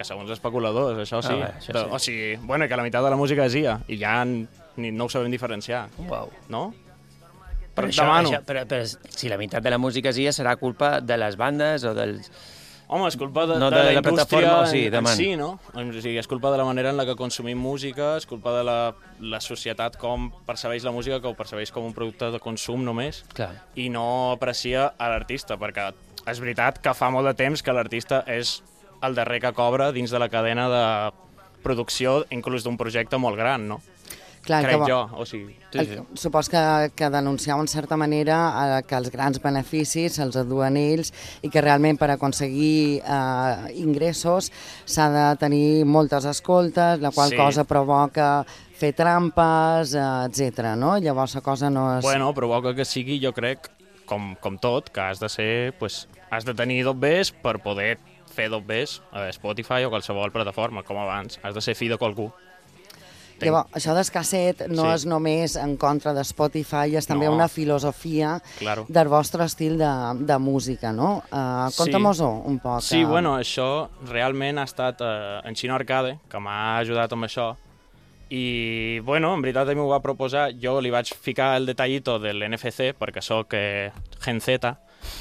que sou uns especuladors, això sí. Això sí. O sigui, bueno, que la meitat de la música és IA, i ja no ho sabem diferenciar. Uau. No? Però, però si la meitat de la música és IA, serà culpa de les bandes o dels... Home, és culpa de no la indústria en sí, no? O sigui, és culpa de la manera en la que consumim música, és culpa de la societat com percebeix la música, que ho percebeix com un producte de consum només, i no aprecia a l'artista, perquè és veritat que fa molt de temps que l'artista és el darrer que cobra dins de la cadena de producció, inclús d'un projecte molt gran, no? Clar, crec jo, o sigui... Supos que denunciau en certa manera que els grans beneficis se'ls aduen ells i que realment per aconseguir ingressos s'ha de tenir moltes escoltes, la qual cosa provoca fer trampes, etc. no? Llavors la cosa no és... Bueno, provoca que sigui, jo crec, com tot, que has de ser, pues, has de tenir dobbers per poder fer dobbers a Spotify o qualsevol plataforma, com abans. Has de ser fill de qualcú. Llavors, això d'escasset no és només en contra de Spotify, és també una filosofia del vostre estil de música, no? Conta-mos-ho un poc. Sí, bueno, això realment ha estat en Xino Arcade, que m'ha ajudat amb això, i, bueno, en veritat m'ho va proposar, jo li vaig ficar el detallito de l'NFC, perquè sóc Gen Z,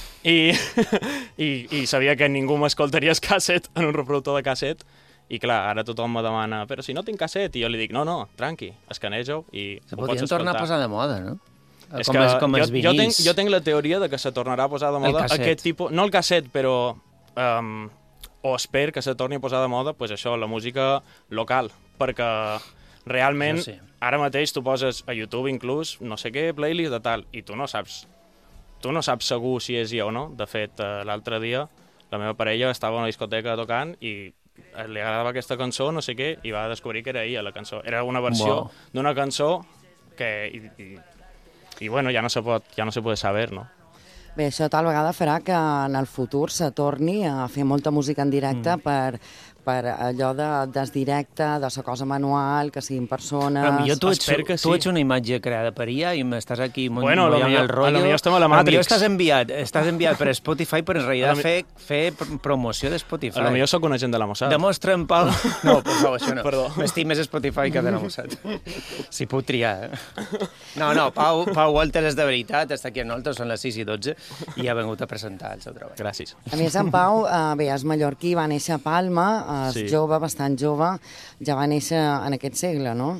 i sabia que ningú m'escoltaria casset en un reproductor de casset. I clar, ara tothom me demana, però si no tinc casset, i jo li dic, no, tranqui, escanejo i ho pots escoltar. Se podien tornar a posar de moda, no? És com els vinils. Jo tinc la teoria de que se tornarà a posar de moda aquest tipus... No el casset, però... o espero que se torni a posar de moda, pues això, la música local, perquè realment ara mateix tu poses a YouTube inclús, no sé què, playlist de tal, i tu no saps segur si és IA o no. De fet, l'altre dia la meva parella estava a una discoteca tocant i li agradava aquesta cançó, no sé què, i va descobrir que era IA la cançó. Era una versió d'una cançó que... I bueno, ja no se pot saber, no? Bé, això tal vegada farà que en el futur se torni a fer molta música en directe per allò del directe, de la cosa manual, que siguin persones... Però tu ets una imatge creada per IA i m'estàs aquí bueno, el rotllo. Potser estem a la Matrix. Potser estàs enviat per Spotify per en realitat fer promoció de Spotify. Potser sóc un agent de la Mossad. Demostra'm, Pau... No, per favor, això no. Perdó. M'estic més Spotify que de la Mossad. Si puc triar, No, Pau Walter és de veritat, està aquí a nosaltres, són les 6:12, i ha vengut a presentar el seu treball. Gràcies. A més, en Pau, bé, és mallorquí, va néixer a Palma, és jove, bastant jove, ja va néixer en aquest segle, no?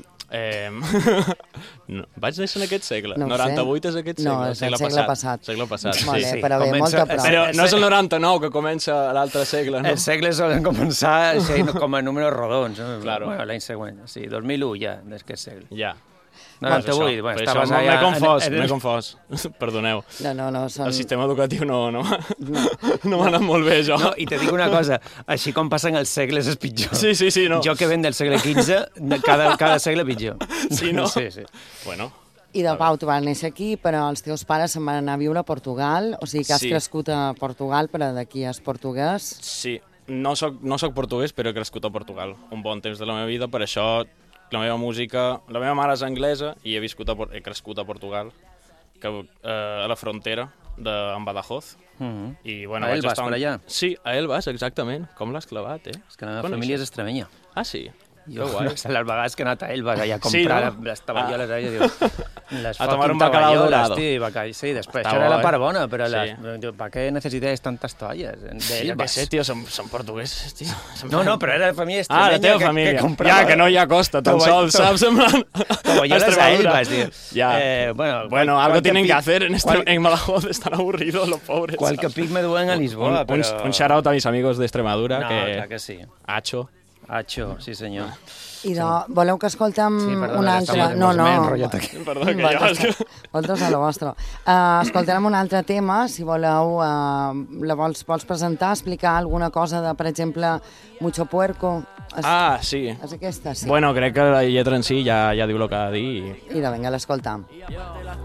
No, vaig néixer en aquest segle. No 98 és aquest segle? No, és el segle passat. Segle passat. Molt bé, però bé, molta prou. Però no és el 99 que comença l'altre segle, no? Els segles solen començar com a números rodons, no? Claro. Bueno, l'any següent, sí, 2001 ja, des que és segle. Ja. No, 98, bueno, estaves allà... M'he confós, perdoneu. No, el sistema educatiu no m'ha anat molt bé, jo. No, i te dic una cosa, així com passen els segles és pitjor. Sí, no. Jo que ven del segle XV, cada segle pitjor. Sí, no? Sí. Bueno... I de Pau, tu vas néixer aquí, però els teus pares se'n van anar a viure a Portugal, o sigui que has crescut a Portugal, però d'aquí és portuguès. Sí, no soc portuguès, però he crescut a Portugal un bon temps de la meva vida, per això la meva música... La meva mare és anglesa i he crescut a Portugal, a la frontera amb Badajoz. I, bueno, a Elvas, per allà? Sí, a Elvas, exactament. Com l'has clavat, És que la meva família és extremenya. Ah, sí? Jo, les vegades que he anat a Elvas allà a comprar les taballoles, diu, les a tomar un bacalao dorado. Sí, després, això era la part bona, però ¿para qué necesitáis tantas toallas? Sí, jo què sé, tio, són portuguesos, tio. No, però era la família estremenya. La teva família. Ja, que no hi ha costa, tan sols, saps? Taballoles a Elvas, tio. Bueno, algo tienen que hacer en Badajoz, están aburridos los pobres. Qualque pic me duen a Lisboa, però... Un shout-out a mis amigos de Extremadura, clar que sí. Hacho, sí senyor. I voleu que escoltem una altra... No. Perdó, que jo... Vosaltres a la vostra. Escoltarem un altre tema, si voleu, la vols presentar, explicar alguna cosa de, per exemple, Mucho Puerco? Sí. És aquesta, sí. Bueno, crec que la lletra en si ja diu el que ha de dir. I vinga, l'escoltam.